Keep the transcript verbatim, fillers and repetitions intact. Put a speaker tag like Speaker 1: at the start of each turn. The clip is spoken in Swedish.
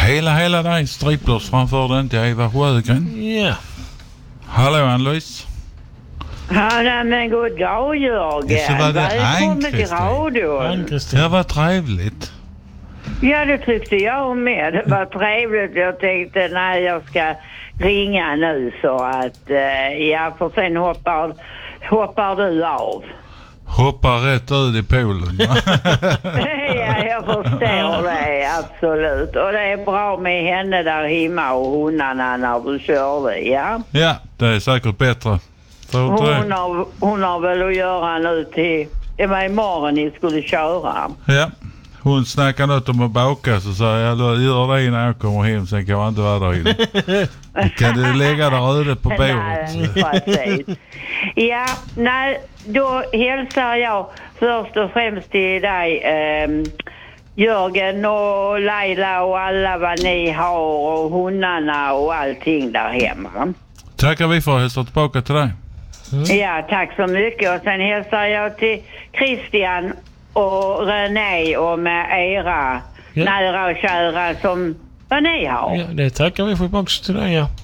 Speaker 1: Hela, hela dig striplers framför den till Eva Sjögren.
Speaker 2: Ja.
Speaker 1: Hallå Ann-Louise.
Speaker 3: Ja, men god dag Jörgen.
Speaker 1: Ja, så var det
Speaker 3: välkommen till
Speaker 1: Ann-Kristin.
Speaker 3: radion.
Speaker 2: Ann-Kristin.
Speaker 1: Det var trevligt.
Speaker 3: Ja, det tyckte jag med. Det var trevligt. Jag tänkte när jag ska ringa nu så att, eh, ja, för sen hoppar, hoppar du av.
Speaker 1: Hoppar rätt ut i poolen.
Speaker 3: Ja, jag förstår det, absolut. Och det är bra med henne där hemma och hundarna när du körde, ja.
Speaker 1: Ja, det är säkert bättre. Tror du
Speaker 3: Hon
Speaker 1: det?
Speaker 3: har, hon har väl att göra nu till, det var imorgon ni skulle köra.
Speaker 1: Ja. Hon snackar något om att baka så sa jag, gör det innan jag kommer hem, sen kan man inte vara där inne. Kan du lägga där ute på bordet?
Speaker 3: Nej, precis. Ja, nej, då hälsar jag först och främst till dig, eh, Jörgen och Laila och alla vad ni har och hundarna och allting där hemma.
Speaker 1: Tackar vi för att hälsa tillbaka till dig.
Speaker 3: Mm. Ja, tack så mycket. Och sen hälsar jag till Christian och René och med era
Speaker 2: ja.
Speaker 3: nära och kära som vad ni har.
Speaker 2: Ja, det tackar vi för också till dig, ja.